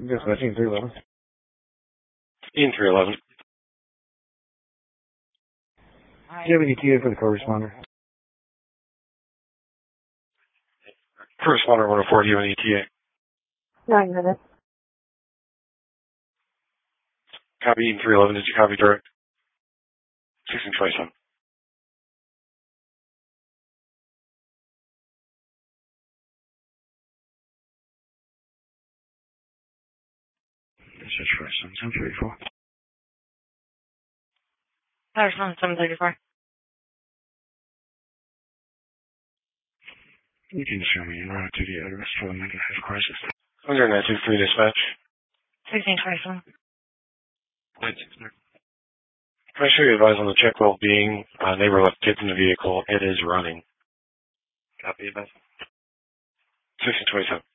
Yes, I think 311. In 311. Do you have any ETA for the co-responder? Co-responder 104, do you have an ETA? 9 minutes. Copy in 311, did you copy direct? 1627. This is for 734. There's 734. You can show me your to the address for the mental health crisis. 923 dispatch. 1627. Can I show you advise on the check well-being? Neighbor left kids in the vehicle. It is running. Copy advice. 1627.